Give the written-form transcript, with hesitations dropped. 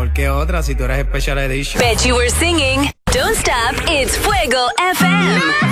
mejor que otra si tú eres Special Edition. Bet you were singing. Don't stop, it's Fuego FM.